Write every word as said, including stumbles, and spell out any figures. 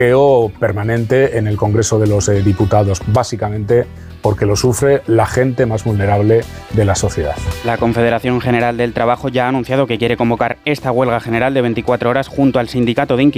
bloqueo permanente en el Congreso de los eh, Diputados, básicamente porque lo sufre la gente más vulnerable de la sociedad. La Confederación General del Trabajo ya ha anunciado que quiere convocar esta huelga general de veinticuatro horas junto al sindicato de inquilinos